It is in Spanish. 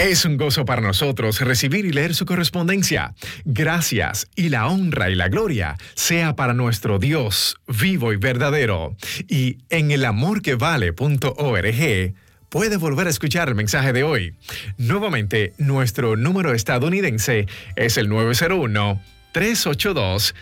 Es un gozo para nosotros recibir y leer su correspondencia. Gracias y la honra y la gloria sea para nuestro Dios vivo y verdadero. Y en elamorquevale.org puede volver a escuchar el mensaje de hoy. Nuevamente, nuestro número estadounidense es el 901-382